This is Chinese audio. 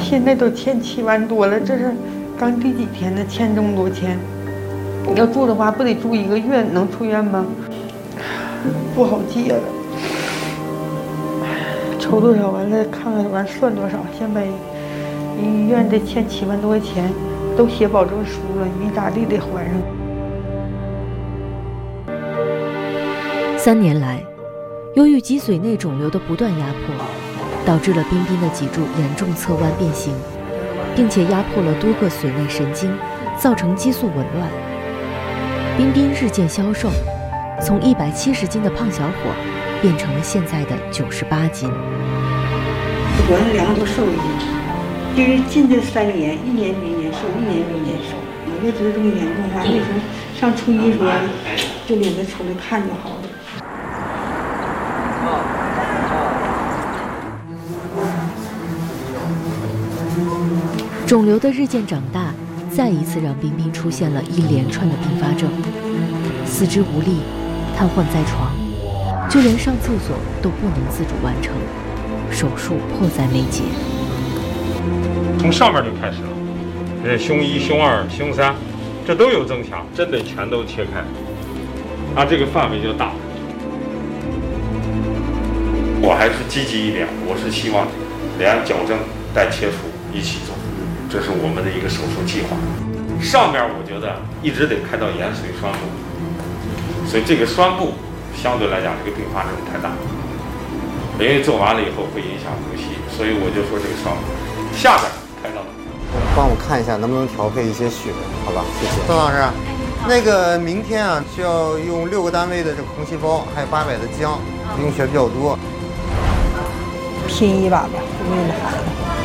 现在都欠7万多了，这是刚第几天呢？欠这么多钱，要住的话不得住1个月，能出院吗？不好接了。抽多少完了，看看完算多少。现在医院得欠7万多块钱，都写保证书了，你咋地得还上。 3年来，由于脊髓内肿瘤的不断压迫，导致了彬彬的脊柱严重侧弯变形，并且压迫了多个髓内神经，造成激素紊乱。彬彬日渐消瘦，从170斤的胖小伙变成了现在的98斤。 我那2个都瘦1斤，就是近这3年，1年比1年瘦，1年比1年瘦。我就觉得这么严重的话，为什么上初一说就领着出来看就好了？ 肿瘤的日渐长大，再一次让彬彬出现了一连串的并发症：四肢无力、瘫痪在床，就连上厕所都不能自主完成，手术迫在眉睫。 从上面就开始了，胸1、胸2、胸3，这都有增强，真得全都切开，这个范围就大。我还是积极一点，我是希望连矫正带切除一起做。这是我们的一个手术计划。上边我觉得一直得开到延髓栓部，所以这个栓部相对来讲这个并发症太大，因为做完了以后会影响呼吸，所以我就说这个栓部下边开到哪。 帮我看一下能不能调配一些血，好吧？谢谢。邓老师，那个明天需要用6个单位的这个红细胞，还有800的姜，用血比较多。 拼一把吧，为了孩子。